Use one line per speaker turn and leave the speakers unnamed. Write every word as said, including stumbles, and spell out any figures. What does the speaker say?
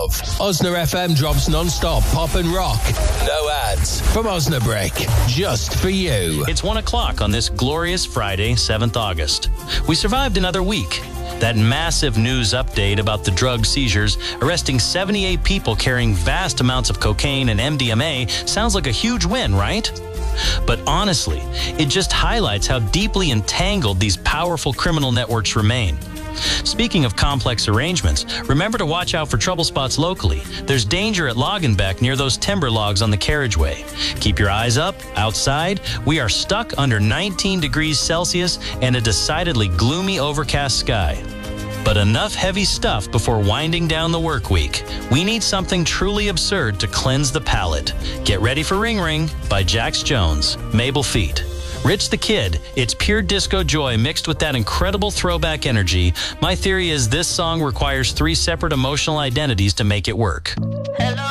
love. Osna F M drops non-stop pop and rock. No ads. From Osnabrick. Just for you.
It's one o'clock on this glorious Friday, seventh of August. We survived another week. That massive news update about the drug seizures, arresting seventy-eight people carrying vast amounts of cocaine and M D M A, sounds like a huge win, right? But honestly, it just highlights how deeply entangled these powerful criminal networks remain. Speaking of complex arrangements, remember to watch out for trouble spots locally. There's danger at Loggenbeck near those timber logs on the carriageway. Keep your eyes up. Outside, we are stuck under nineteen degrees Celsius and a decidedly gloomy, overcast sky. But enough heavy stuff before winding down the work week. We need something truly absurd to cleanse the palate. Get ready for Ring Ring by Jax Jones, Mabel Feet. Rich the Kid, it's pure disco joy mixed with that incredible throwback energy. My theory is this song requires three separate emotional identities to make it work.
Hello.